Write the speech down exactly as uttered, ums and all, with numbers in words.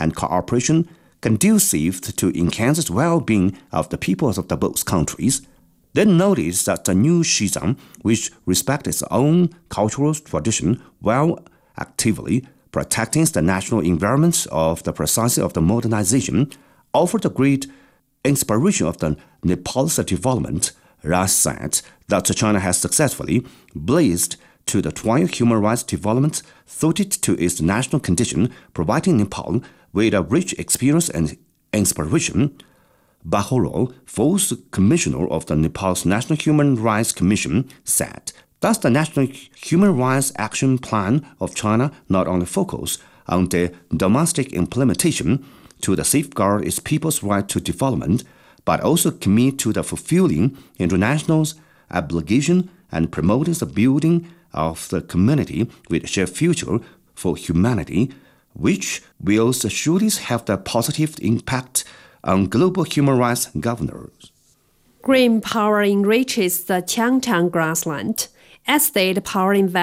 and cooperation conducive to enhance the well-being of the peoples of the both countries. They noticed that the new Xizang, which respects its own cultural tradition while actively protecting the national environment of the process of the modernization, offered a great inspiration of the Nepal's development. Ras said that China has successfully blazed to the twelve human rights development suited to its national condition, providing Nepal with a rich experience and inspiration. Bahoro, fourth commissioner of the Nepal's National Human Rights Commission, said that the National Human Rights Action Plan of China not only focus on the domestic implementation to the safeguard its people's right to development, but also commit to the fulfilling international obligation and promoting the building of the community with shared future for humanity, which will surely have the positive impact on global human rights governance. Green power enriches the Qiangtan grassland. As state power investment